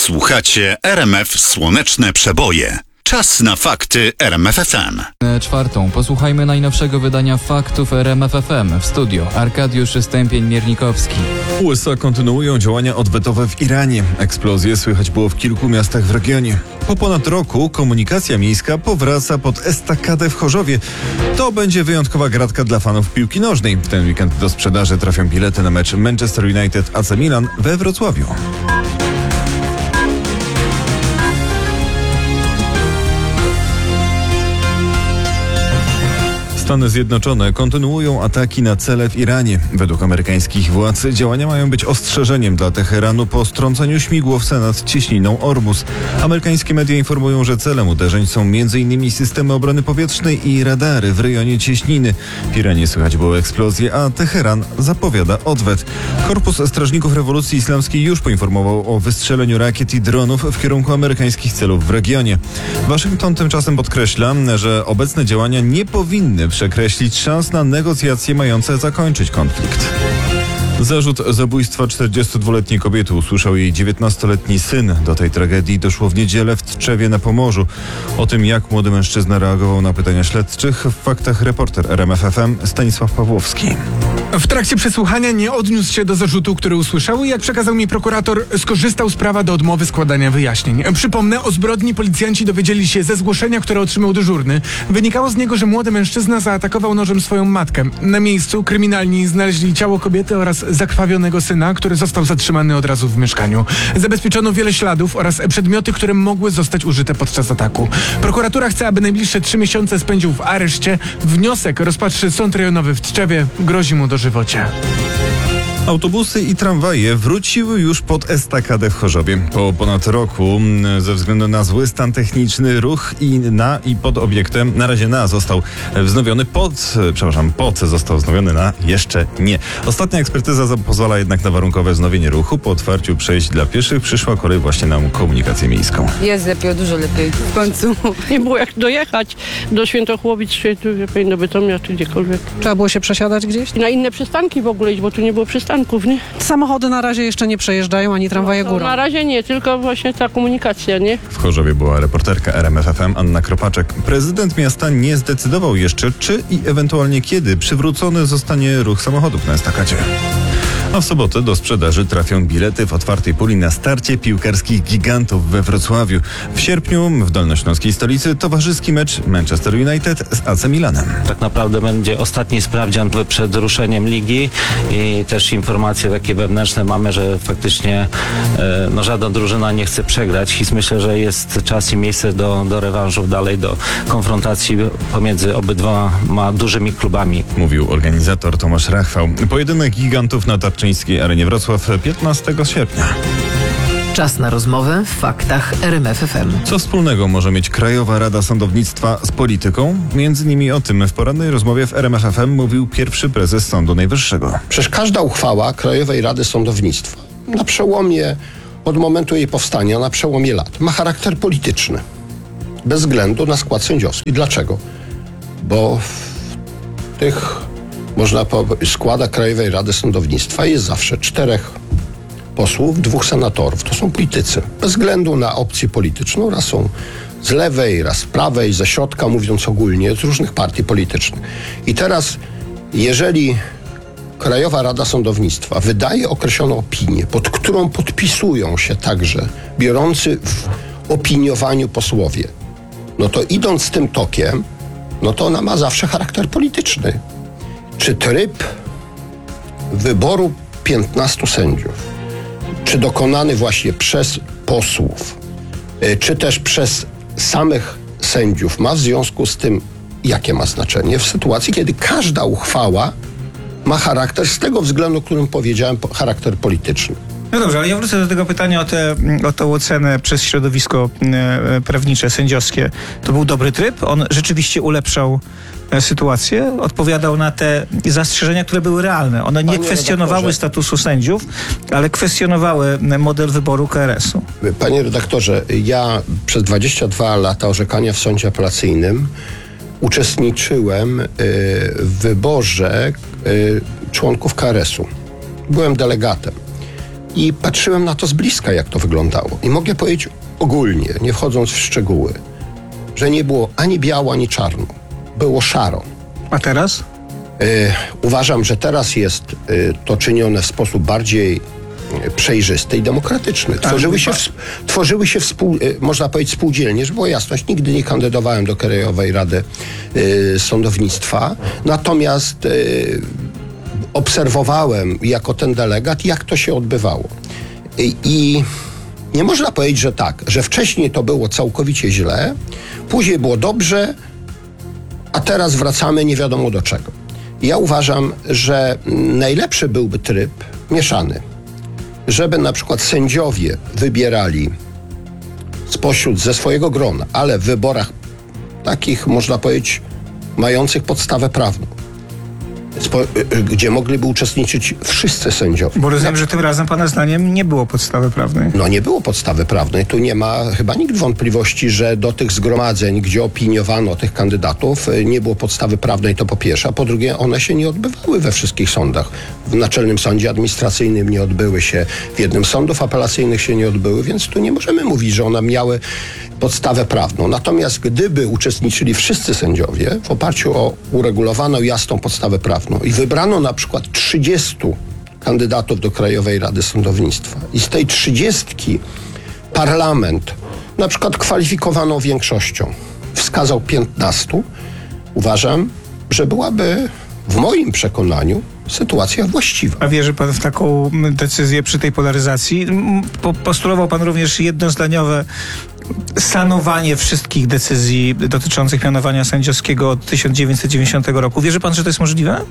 Słuchacie RMF Słoneczne Przeboje. Czas na fakty RMF FM. Czwartą posłuchajmy najnowszego wydania faktów RMF FM. W studio Arkadiusz Stępień-Miernikowski. USA kontynuują działania odwetowe w Iranie. Eksplozje słychać było w kilku miastach w regionie. Po ponad roku komunikacja miejska powraca pod estakadę w Chorzowie. To będzie wyjątkowa gratka dla fanów piłki nożnej. W ten weekend do sprzedaży trafią bilety na mecz Manchester United AC Milan we Wrocławiu. Stany Zjednoczone kontynuują ataki na cele w Iranie. Według amerykańskich władz działania mają być ostrzeżeniem dla Teheranu po strąceniu śmigłowca nad cieśniną Ormus. Amerykańskie media informują, że celem uderzeń są m.in. systemy obrony powietrznej i radary w rejonie cieśniny. W Iranie słychać było eksplozje, a Teheran zapowiada odwet. Korpus Strażników Rewolucji Islamskiej już poinformował o wystrzeleniu rakiet i dronów w kierunku amerykańskich celów w regionie. Waszyngton tymczasem podkreśla, że obecne działania nie powinny przekreślić szans na negocjacje mające zakończyć konflikt. Zarzut zabójstwa 42-letniej kobiety usłyszał jej 19-letni syn. Do tej tragedii doszło w niedzielę w Tczewie na Pomorzu. O tym, jak młody mężczyzna reagował na pytania śledczych, w faktach reporter RMF FM Stanisław Pawłowski. W trakcie przesłuchania nie odniósł się do zarzutu, który usłyszał i jak przekazał mi prokurator, skorzystał z prawa do odmowy składania wyjaśnień. Przypomnę, o zbrodni policjanci dowiedzieli się ze zgłoszenia, które otrzymał dyżurny. Wynikało z niego, że młody mężczyzna zaatakował nożem swoją matkę. Na miejscu kryminalni znaleźli ciało kobiety oraz zakrwawionego syna, który został zatrzymany od razu w mieszkaniu. Zabezpieczono wiele śladów oraz przedmioty, które mogły zostać użyte podczas ataku. Prokuratura chce, aby najbliższe 3 miesiące spędził w areszcie. Wniosek rozpatrzy Sąd Rejonowy w Tczewie. Grozi mu dożywocie. Autobusy i tramwaje wróciły już pod estakadę w Chorzowie. Po ponad roku ze względu na zły stan techniczny ruch i pod obiektem, na razie został wznowiony, pod został wznowiony na jeszcze nie. Ostatnia ekspertyza pozwala jednak na warunkowe wznowienie ruchu. Po otwarciu przejść dla pieszych przyszła kolej właśnie na komunikację miejską. Jest lepiej, dużo lepiej. W końcu. Nie było jak dojechać do Świętochłowic, czy do Bytomia, czy gdziekolwiek. Trzeba było się przesiadać gdzieś? Na inne przystanki w ogóle iść, bo tu nie było przystanków, nie? Samochody na razie jeszcze nie przejeżdżają, ani tramwaje górą. Na razie nie, tylko właśnie ta komunikacja, nie? W Chorzowie była reporterka RMF FM Anna Kropaczek. Prezydent miasta nie zdecydował jeszcze, czy i ewentualnie kiedy przywrócony zostanie ruch samochodów na estakadzie. A w sobotę do sprzedaży trafią bilety w otwartej puli na starcie piłkarskich gigantów we Wrocławiu. W sierpniu w dolnośląskiej stolicy towarzyski mecz Manchester United z AC Milanem. Tak naprawdę będzie ostatni sprawdzian przed ruszeniem ligi i też informacje takie wewnętrzne mamy, że faktycznie żadna drużyna nie chce przegrać i myślę, że jest czas i miejsce do rewanżów dalej, do konfrontacji pomiędzy obydwoma dużymi klubami. Mówił organizator Tomasz Rachwał. Pojedynek gigantów na Tarczyńskiej Arenie Wrocław 15 sierpnia. Czas na rozmowę w faktach RMF FM. Co wspólnego może mieć Krajowa Rada Sądownictwa z polityką? Między innymi o tym w porannej rozmowie w RMF FM mówił pierwszy prezes Sądu Najwyższego. Przecież każda uchwała Krajowej Rady Sądownictwa na przełomie, od momentu jej powstania, na przełomie lat, ma charakter polityczny. Bez względu na skład sędziowski. Dlaczego? Bo w tych, można powiedzieć, składach Krajowej Rady Sądownictwa jest zawsze 4 posłów, 2 senatorów. To są politycy. Bez względu na opcję polityczną. Raz są z lewej, raz z prawej, ze środka, mówiąc ogólnie, z różnych partii politycznych. I teraz, jeżeli Krajowa Rada Sądownictwa wydaje określoną opinię, pod którą podpisują się także biorący w opiniowaniu posłowie, no to idąc tym tokiem, no to ona ma zawsze charakter polityczny. Czy tryb wyboru 15 sędziów, czy dokonany właśnie przez posłów, czy też przez samych sędziów ma w związku z tym, jakie ma znaczenie w sytuacji, kiedy każda uchwała ma charakter, z tego względu, o którym powiedziałem, charakter polityczny. No dobrze, ale ja wrócę do tego pytania o tę ocenę przez środowisko prawnicze, sędziowskie. To był dobry tryb? On rzeczywiście ulepszał sytuację? Odpowiadał na te zastrzeżenia, które były realne. One nie kwestionowały statusu sędziów, ale kwestionowały model wyboru KRS-u. Panie redaktorze, ja przez 22 lata orzekania w sądzie apelacyjnym uczestniczyłem w wyborze członków KRS-u. Byłem delegatem. i patrzyłem na to z bliska, jak to wyglądało. I mogę powiedzieć ogólnie, nie wchodząc w szczegóły, że nie było ani biało, ani czarno. Było szaro. A teraz? Uważam, że teraz jest to czynione w sposób bardziej przejrzysty i demokratyczny. Tworzyły się można powiedzieć spółdzielnie, żeby była jasność. Nigdy nie kandydowałem do Krajowej Rady Sądownictwa. Natomiast obserwowałem jako ten delegat, jak to się odbywało. I nie można powiedzieć, że tak, że wcześniej to było całkowicie źle, później było dobrze, a teraz wracamy nie wiadomo do czego. Ja uważam, że najlepszy byłby tryb mieszany. Żeby na przykład sędziowie wybierali ze swojego grona, ale w wyborach takich, można powiedzieć, mających podstawę prawną, gdzie mogliby uczestniczyć wszyscy sędziowie. Bo rozumiem, że tym razem pana zdaniem nie było podstawy prawnej. No nie było podstawy prawnej. Tu nie ma chyba nikt wątpliwości, że do tych zgromadzeń, gdzie opiniowano tych kandydatów, nie było podstawy prawnej, to po pierwsze, a po drugie one się nie odbywały we wszystkich sądach. W Naczelnym Sądzie Administracyjnym nie odbyły się, w jednym z sądów apelacyjnych się nie odbyły, więc tu nie możemy mówić, że one miały podstawę prawną. Natomiast gdyby uczestniczyli wszyscy sędziowie w oparciu o uregulowaną, jasną podstawę prawną i wybrano na przykład 30 kandydatów do Krajowej Rady Sądownictwa i z tej 30 parlament na przykład kwalifikowaną większością wskazał 15, uważam, że byłaby w moim przekonaniu sytuacja właściwa. A wierzy pan w taką decyzję przy tej polaryzacji? Postulował pan również jednozdaniowe sanowanie wszystkich decyzji dotyczących mianowania sędziowskiego od 1990 roku. Wierzy pan, że to jest możliwe?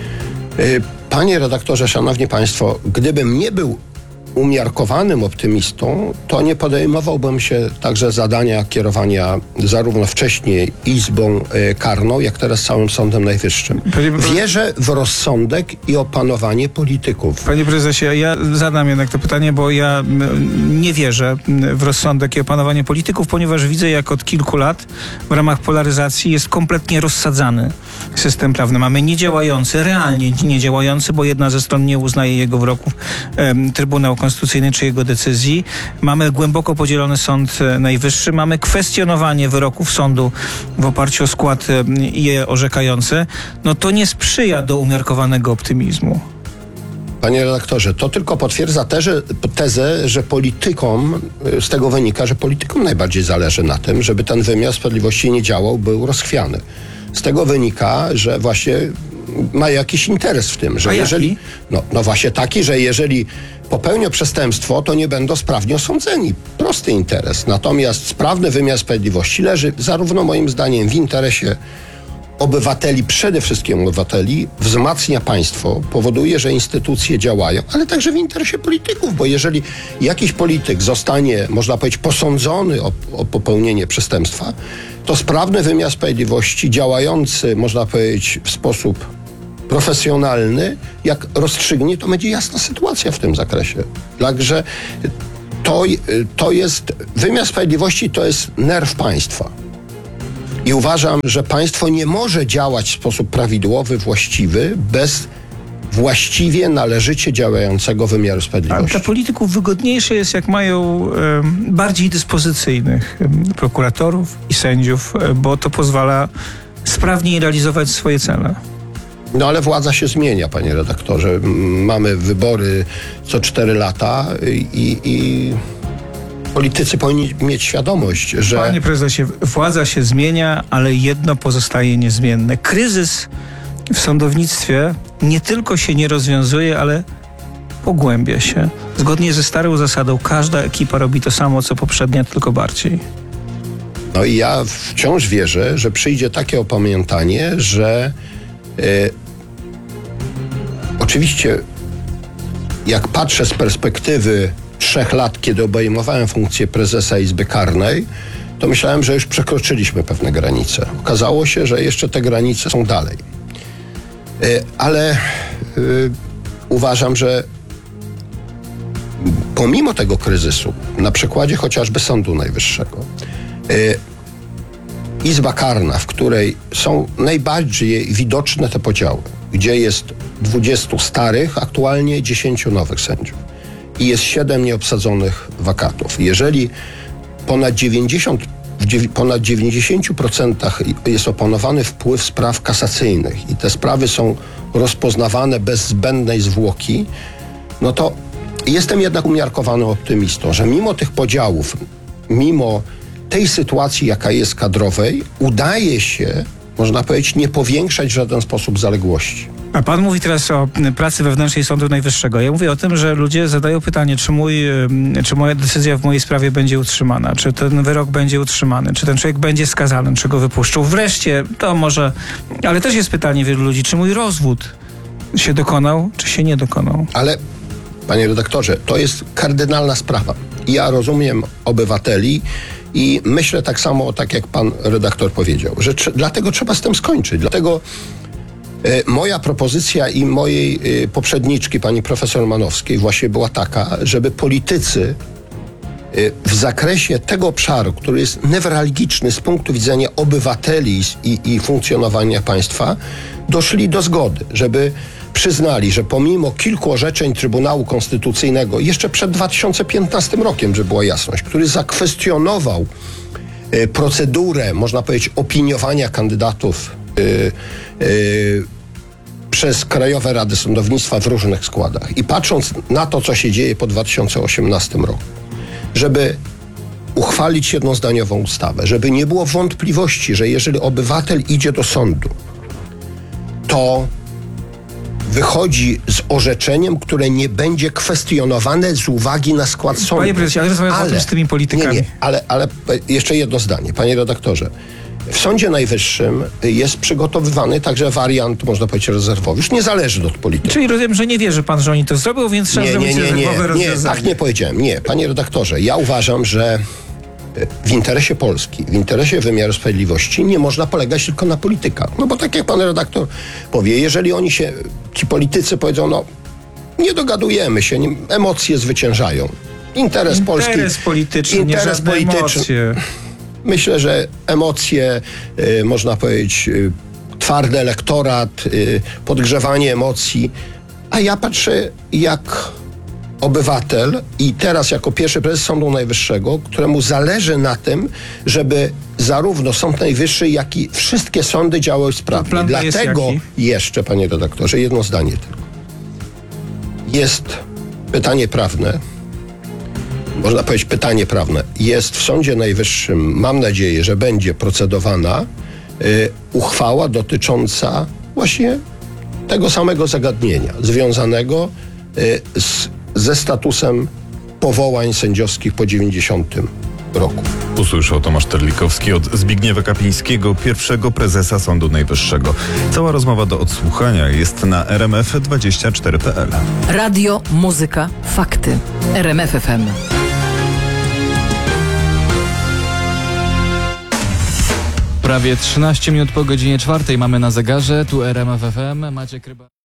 Panie redaktorze, szanowni państwo, gdybym nie był umiarkowanym optymistą, to nie podejmowałbym się także zadania kierowania zarówno wcześniej Izbą Karną, jak teraz całym Sądem Najwyższym. Wierzę w rozsądek i opanowanie polityków. Panie prezesie, ja zadam jednak to pytanie, bo ja nie wierzę w rozsądek i opanowanie polityków, ponieważ widzę, jak od kilku lat w ramach polaryzacji jest kompletnie rozsadzany system prawny. Mamy niedziałający, realnie niedziałający, bo jedna ze stron nie uznaje jego wyroków, Trybunał Konstytucyjny czy jego decyzji. Mamy głęboko podzielony Sąd Najwyższy. Mamy kwestionowanie wyroków sądu w oparciu o skład je orzekający. No to nie sprzyja do umiarkowanego optymizmu. Panie redaktorze, to tylko potwierdza tezę, że politykom, z tego wynika, że politykom najbardziej zależy na tym, żeby ten wymiar sprawiedliwości nie działał, był rozchwiany. Z tego wynika, że właśnie ma jakiś interes w tym, że jeżeli... No właśnie taki, że jeżeli popełnią przestępstwo, to nie będą sprawnie osądzeni. Prosty interes. Natomiast sprawny wymiar sprawiedliwości leży zarówno moim zdaniem w interesie obywateli, przede wszystkim obywateli, wzmacnia państwo, powoduje, że instytucje działają, ale także w interesie polityków, bo jeżeli jakiś polityk zostanie, można powiedzieć, posądzony o popełnienie przestępstwa, to sprawny wymiar sprawiedliwości, działający, można powiedzieć, w sposób profesjonalny, jak rozstrzygnie, to będzie jasna sytuacja w tym zakresie. Także to jest, wymiar sprawiedliwości to jest nerw państwa. I uważam, że państwo nie może działać w sposób prawidłowy, właściwy, bez właściwie, należycie działającego wymiaru sprawiedliwości. Ale dla polityków wygodniejsze jest, jak mają bardziej dyspozycyjnych prokuratorów i sędziów, bo to pozwala sprawniej realizować swoje cele. No ale władza się zmienia, panie redaktorze. Mamy wybory co 4 lata i politycy powinni mieć świadomość, że... Panie prezesie, władza się zmienia, ale jedno pozostaje niezmienne. Kryzys w sądownictwie nie tylko się nie rozwiązuje, ale pogłębia się. Zgodnie ze starą zasadą każda ekipa robi to samo, co poprzednia, tylko bardziej. No i ja wciąż wierzę, że przyjdzie takie opamiętanie, że oczywiście jak patrzę z perspektywy 3 lat, kiedy obejmowałem funkcję prezesa Izby Karnej, to myślałem, że już przekroczyliśmy pewne granice. Okazało się, że jeszcze te granice są dalej. Ale uważam, że pomimo tego kryzysu, na przykładzie chociażby Sądu Najwyższego, Izba Karna, w której są najbardziej widoczne te podziały, gdzie jest 20 starych, aktualnie 10 nowych sędziów. i jest 7 nieobsadzonych wakatów. Jeżeli ponad 90% jest opanowany wpływ spraw kasacyjnych i te sprawy są rozpoznawane bez zbędnej zwłoki, no to jestem jednak umiarkowanym optymistą, że mimo tych podziałów, mimo tej sytuacji, jaka jest kadrowej, udaje się, można powiedzieć, nie powiększać w żaden sposób zaległości. A pan mówi teraz o pracy wewnętrznej Sądu Najwyższego. Ja mówię o tym, że ludzie zadają pytanie, czy moja decyzja w mojej sprawie będzie utrzymana, czy ten wyrok będzie utrzymany, czy ten człowiek będzie skazany, czy go wypuszczą. Wreszcie, to może, ale też jest pytanie wielu ludzi, czy mój rozwód się dokonał, czy się nie dokonał. Ale, panie redaktorze, to jest kardynalna sprawa. Ja rozumiem obywateli i myślę tak samo, tak jak pan redaktor powiedział, że dlatego trzeba z tym skończyć. Dlatego moja propozycja i mojej poprzedniczki, pani profesor Manowskiej, właśnie była taka, żeby politycy w zakresie tego obszaru, który jest newralgiczny z punktu widzenia obywateli i funkcjonowania państwa, doszli do zgody, żeby przyznali, że pomimo kilku orzeczeń Trybunału Konstytucyjnego, jeszcze przed 2015 rokiem, żeby była jasność, który zakwestionował procedurę, można powiedzieć, opiniowania kandydatów przez Krajowe Rady Sądownictwa w różnych składach. I patrząc na to, co się dzieje po 2018 roku, żeby uchwalić jednozdaniową ustawę, żeby nie było wątpliwości, że jeżeli obywatel idzie do sądu, to wychodzi z orzeczeniem, które nie będzie kwestionowane z uwagi na skład sądu. Panie prezesie, ale rozmawiam o tym z tymi politykami. Ale jeszcze jedno zdanie, panie redaktorze. W Sądzie Najwyższym jest przygotowywany także wariant, można powiedzieć, rezerwowy. Już nie zależy od polityki. Czyli rozumiem, że nie wierzy pan, że oni to zrobią, więc trzeba zrobić rezerwowe rozwiązanie. Tak nie powiedziałem. Nie, panie redaktorze, ja uważam, że w interesie Polski, w interesie wymiaru sprawiedliwości nie można polegać tylko na politykach. No bo tak jak pan redaktor powie, jeżeli ci politycy powiedzą, no nie dogadujemy się, emocje zwyciężają. Interes polski. Interes polityczny, nie żadne emocje. Myślę, że emocje, można powiedzieć, twardy elektorat, podgrzewanie emocji. A ja patrzę jak obywatel i teraz jako pierwszy prezes Sądu Najwyższego, któremu zależy na tym, żeby zarówno Sąd Najwyższy, jak i wszystkie sądy działały sprawnie. Dlatego jeszcze, panie redaktorze, jedno zdanie tylko. Jest pytanie prawne, można powiedzieć pytanie prawne. Jest w Sądzie Najwyższym, mam nadzieję, że będzie procedowana uchwała dotycząca właśnie tego samego zagadnienia, związanego ze statusem powołań sędziowskich po 90 roku. Usłyszał Tomasz Terlikowski od Zbigniewa Kapińskiego, pierwszego prezesa Sądu Najwyższego. Cała rozmowa do odsłuchania jest na rmf24.pl. Radio, muzyka, fakty. RMF FM. Prawie 13 minut po godzinie 4 mamy na zegarze. Tu RMF FM. Maciek Ryba.